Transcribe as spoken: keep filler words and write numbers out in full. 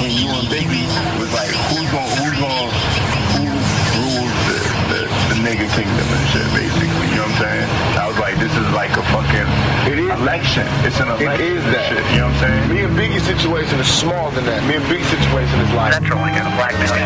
between you and Biggie was like, who's gonna, who's gonna, who rules the, the, the nigga kingdom and shit, basically. You know what I'm saying? I was like, this is like a fucking it is, election. It's an election. It is that. Shit, you know what I'm saying? Me and Biggie's situation is smaller than that. Me and Biggie's situation is like. Central, you got a black man.